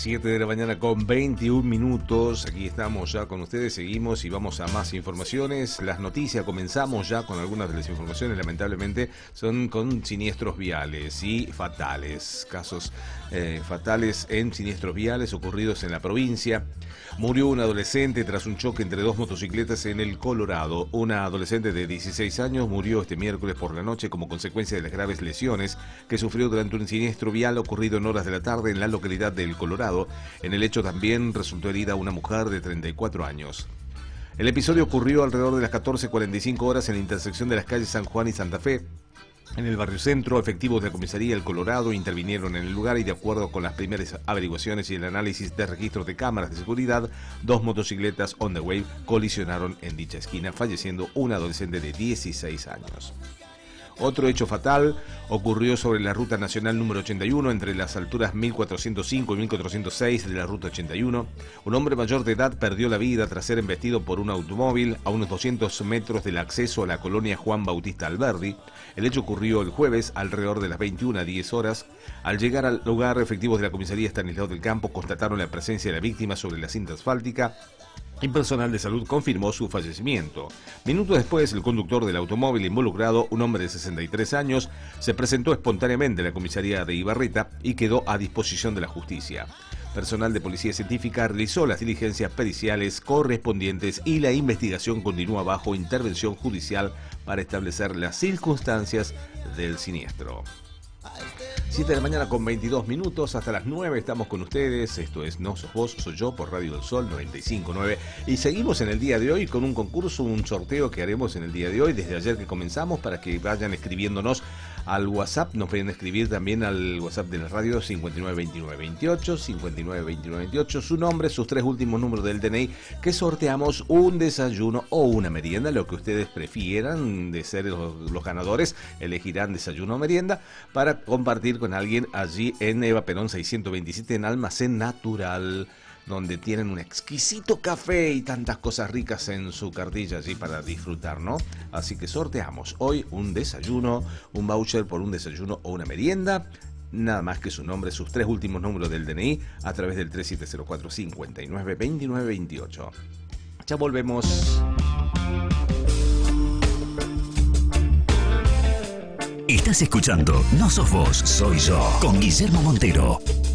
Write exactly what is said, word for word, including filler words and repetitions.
siete de la mañana con veintiún minutos. Aquí estamos ya con ustedes, seguimos y vamos a más informaciones. Las noticias, comenzamos ya con algunas de las informaciones, lamentablemente son con siniestros viales y fatales. Casos eh, fatales en siniestros viales ocurridos en la provincia. Murió un adolescente tras un choque entre dos motocicletas en el Colorado. Una adolescente de dieciséis años murió este miércoles por la noche como consecuencia de las graves lesiones que sufrió durante un siniestro vial ocurrido en horas de la tarde en la localidad del Colorado. En el hecho también resultó herida una mujer de treinta y cuatro años. El episodio ocurrió alrededor de las catorce cuarenta y cinco horas en la intersección de las calles San Juan y Santa Fe. En el barrio centro, efectivos de la comisaría El Colorado intervinieron en el lugar y de acuerdo con las primeras averiguaciones y el análisis de registros de cámaras de seguridad, dos motocicletas On The Wave colisionaron en dicha esquina, falleciendo un adolescente de dieciséis años. Otro hecho fatal ocurrió sobre la ruta nacional número ochenta y uno, entre las alturas mil cuatrocientos cinco y mil cuatrocientos seis de la ruta ochenta y uno. Un hombre mayor de edad perdió la vida tras ser embestido por un automóvil a unos doscientos metros del acceso a la colonia Juan Bautista Alberdi. El hecho ocurrió el jueves alrededor de las veintiuna a diez horas. Al llegar al lugar, efectivos de la comisaría Estanislao del Campo constataron la presencia de la víctima sobre la cinta asfáltica y personal de salud confirmó su fallecimiento. Minutos después, el conductor del automóvil involucrado, un hombre de sesenta y tres años, se presentó espontáneamente en la comisaría de Ibarreta y quedó a disposición de la justicia. Personal de policía científica realizó las diligencias periciales correspondientes y la investigación continúa bajo intervención judicial para establecer las circunstancias del siniestro. siete de la mañana con veintidós minutos, hasta las nueve estamos con ustedes. Esto es No Sos Vos, Soy Yo por Radio del Sol noventa y cinco punto nueve. Y seguimos en el día de hoy con un concurso, un sorteo que haremos en el día de hoy, desde ayer que comenzamos, para que vayan escribiéndonos al WhatsApp. Nos pueden escribir también al WhatsApp de la radio cincuenta y nueve veintinueve veintiocho, cincuenta y nueve veintinueve veintiocho, su nombre, sus tres últimos números del D N I, que sorteamos un desayuno o una merienda, lo que ustedes prefieran de ser los, los ganadores. Elegirán desayuno o merienda para compartir con alguien allí en Eva Perón seiscientos veintisiete, en Almacén Natural, donde tienen un exquisito café y tantas cosas ricas en su cartilla allí para disfrutar, ¿no? Así que sorteamos hoy un desayuno, un voucher por un desayuno o una merienda. Nada más que su nombre, sus tres últimos números del D N I a través del tres siete cero cuatro, cincuenta y nueve veintinueve veintiocho. Ya volvemos. Estás escuchando No Sos Vos, Soy Yo, con Guillermo Montero.